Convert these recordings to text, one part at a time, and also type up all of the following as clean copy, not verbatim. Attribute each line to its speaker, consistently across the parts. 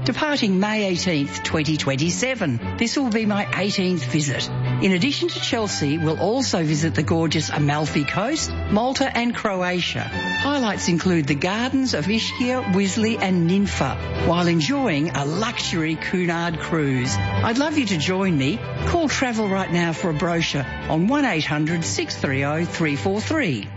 Speaker 1: departing May 18th, 2027. This will be my 18th visit. In addition to Chelsea, we'll also visit the gorgeous Amalfi Coast, Malta and Croatia. Highlights include the gardens of Ischia, Wisley and Ninfa, while enjoying a luxury Cunard cruise. I'd love you to join me. Call Travel Right Now for a brochure on 1800 630 343.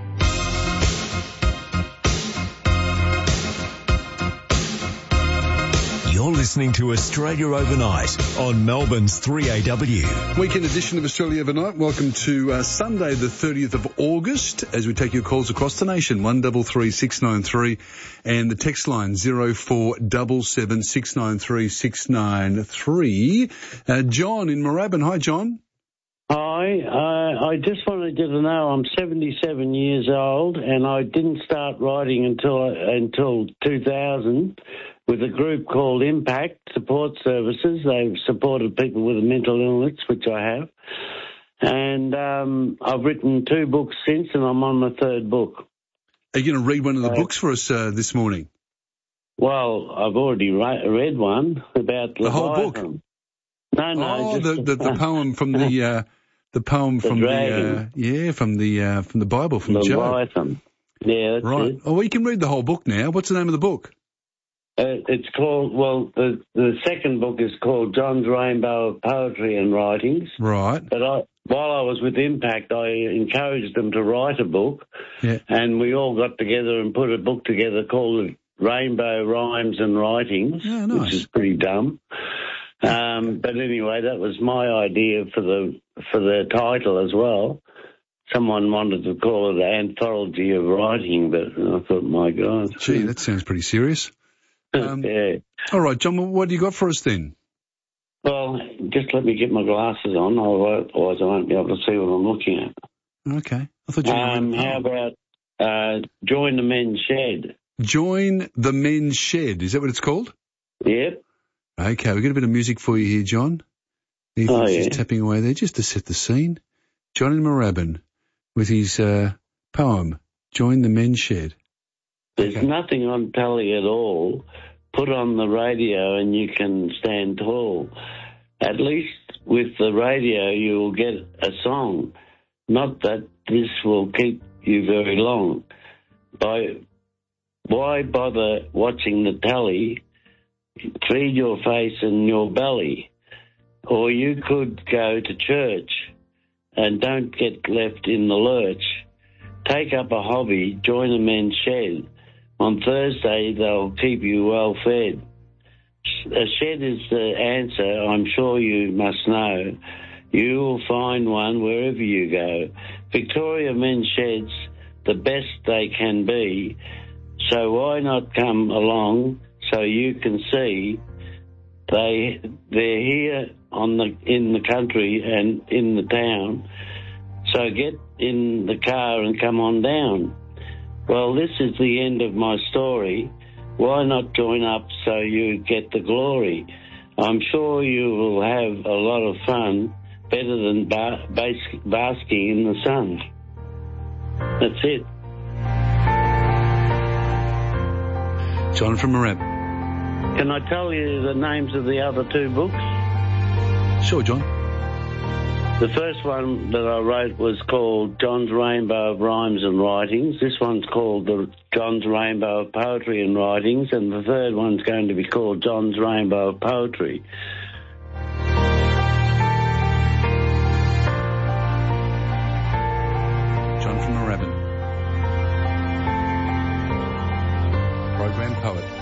Speaker 2: You're listening to Australia Overnight on Melbourne's 3AW.
Speaker 3: Weekend edition of Australia Overnight. Welcome to Sunday, the 30th of August, as we take your calls across the nation, 133 693, and the text line 0477 693 693. John in Moorabbin. Hi, John.
Speaker 4: Hi, I just wanted you to know I'm 77 years old, and I didn't start writing until 2000 with a group called Impact Support Services. They've supported people with a mental illness, which I have. And I've written 2 books since, and I'm on my 3rd book.
Speaker 3: Are you going to read one of the books for us this morning?
Speaker 4: Well, I've already read one about
Speaker 3: the whole book.
Speaker 4: No,
Speaker 3: the poem from the from the Bible, from Job.
Speaker 4: Leviathan. Yeah, that's
Speaker 3: right.
Speaker 4: it.
Speaker 3: Oh, well, you can read the whole book now. What's the name of the book?
Speaker 4: It's called, the 2nd book is called John's Rainbow of Poetry and Writings.
Speaker 3: Right.
Speaker 4: But while I was with Impact, I encouraged them to write a book.
Speaker 3: Yeah.
Speaker 4: And we all got together and put a book together called Rainbow Rhymes and Writings, which is pretty dumb. But anyway, that was my idea for the title as well. Someone wanted to call it an anthology of writing, but I thought, my God.
Speaker 3: Gee, that sounds pretty serious.
Speaker 4: Yeah.
Speaker 3: All right, John, what do you got for us then?
Speaker 4: Well, just let me get my glasses on, otherwise I won't be able to see what I'm looking at.
Speaker 3: Okay. I thought you were
Speaker 4: how about Join the Men's Shed?
Speaker 3: Join the Men's Shed. Is that what it's called?
Speaker 4: Yep.
Speaker 3: Okay, we've got a bit of music for you here, John. Ethan's just tapping away there just to set the scene. John in Moorabbin with his poem, Join the Men's Shed.
Speaker 4: There's nothing on telly at all. Put on the radio and you can stand tall. At least with the radio you will get a song. Not that this will keep you very long. Why bother watching the telly? Feed your face and your belly. Or you could go to church and don't get left in the lurch. Take up a hobby, join a men's shed. On Thursday, they'll keep you well fed. A shed is the answer, I'm sure you must know. You will find one wherever you go. Victoria Men's Sheds, the best they can be. So why not come along so you can see they're here in the country and in the town. So get in the car and come on down. Well, this is the end of my story. Why not join up so you get the glory? I'm sure you will have a lot of fun, better than basking in the sun. That's it.
Speaker 3: John from Moorabbin.
Speaker 4: Can I tell you the names of the other 2 books?
Speaker 3: Sure, John.
Speaker 4: The first one that I wrote was called John's Rainbow of Rhymes and Writings. This one's called the John's Rainbow of Poetry and Writings, and the 3rd one's going to be called John's Rainbow of Poetry.
Speaker 3: John from Moorabbin. Program poet.